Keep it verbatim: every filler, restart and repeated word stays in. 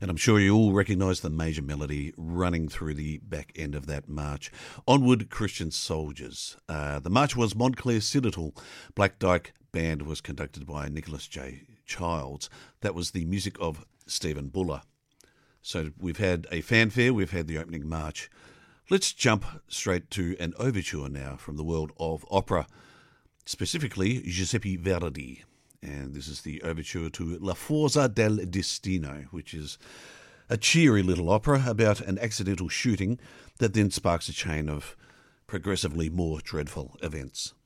And I'm sure you all recognise the major melody running through the back end of that march. Onward, Christian Soldiers. Uh, the march was Montclair Citadel. Black Dyke Band was conducted by Nicholas J. Childs. That was the music of Stephen Buller. So we've had a fanfare, we've had the opening march. Let's jump straight to an overture now from the world of opera, specifically Giuseppe Verdi. And this is the overture to La Forza del Destino, which is a cheery little opera about an accidental shooting that then sparks a chain of progressively more dreadful events.